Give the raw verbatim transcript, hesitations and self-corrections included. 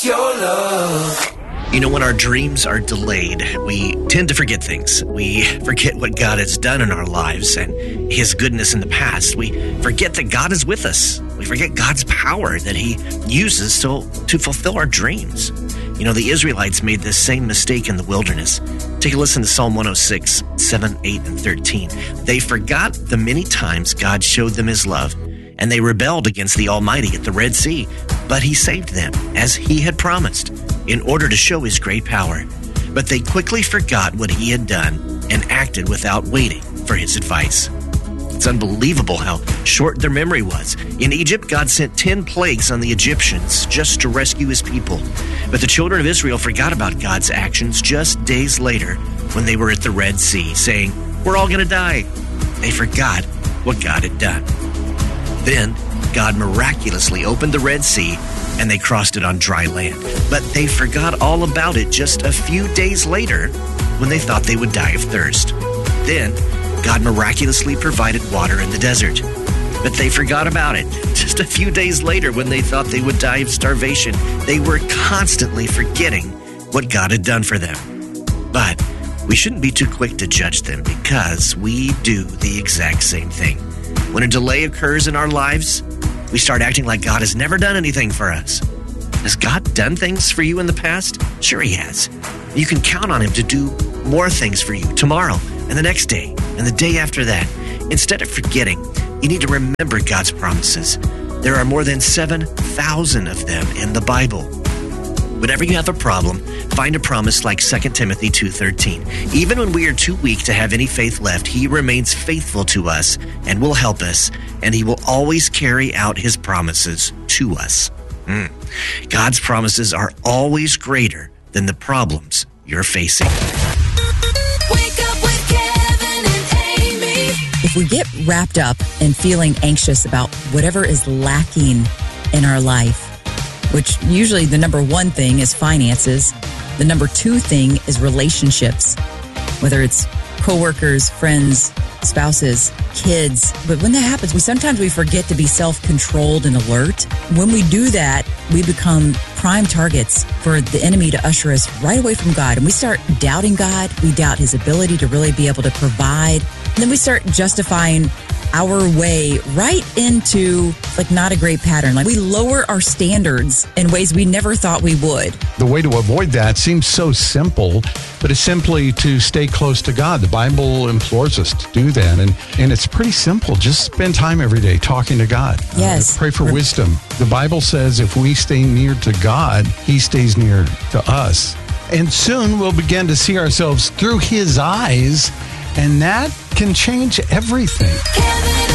Your love. You know, when our dreams are delayed, we tend to forget things. We forget what God has done in our lives and His goodness in the past. We forget that God is with us. We forget God's power that He uses to, to fulfill our dreams. You know, the Israelites made this same mistake in the wilderness. Take a listen to Psalm one oh six, seven, eight, and thirteen. They forgot the many times God showed them His love, and they rebelled against the Almighty at the Red Sea. But He saved them, as He had promised, in order to show His great power. But they quickly forgot what He had done and acted without waiting for His advice. It's unbelievable how short their memory was. In Egypt, God sent ten plagues on the Egyptians just to rescue His people. But the children of Israel forgot about God's actions just days later when they were at the Red Sea, saying, "We're all going to die." They forgot what God had done. Then God miraculously opened the Red Sea and they crossed it on dry land. But they forgot all about it just a few days later when they thought they would die of thirst. Then God miraculously provided water in the desert. But they forgot about it just a few days later when they thought they would die of starvation. They were constantly forgetting what God had done for them. But we shouldn't be too quick to judge them, because we do the exact same thing. When a delay occurs in our lives, we start acting like God has never done anything for us. Has God done things for you in the past? Sure He has. You can count on Him to do more things for you tomorrow and the next day and the day after that. Instead of forgetting, you need to remember God's promises. There are more than seven thousand of them in the Bible. Whenever you have a problem, find a promise like Second Timothy two thirteen. Even when we are too weak to have any faith left, He remains faithful to us and will help us, and He will always carry out His promises to us. Mm. God's promises are always greater than the problems you're facing. Wake up with Kevin and Amy. If we get wrapped up in feeling anxious about whatever is lacking in our life, which usually the number one thing is finances, the number two thing is relationships, whether it's coworkers, friends, spouses, kids. But when that happens, we sometimes we forget to be self-controlled and alert. When we do that, we become prime targets for the enemy to usher us right away from God. And we start doubting God. We doubt His ability to really be able to provide. And then we start justifying our way right into like not a great pattern. Like we lower our standards in ways we never thought we would. The way to avoid that seems so simple, but it's simply to stay close to God. The Bible implores us to do that. And, and it's pretty simple. Just spend time every day talking to God. Yes. Uh, pray for wisdom. The Bible says if we stay near to God, He stays near to us. And soon we'll begin to see ourselves through His eyes, and that can change everything. Kevin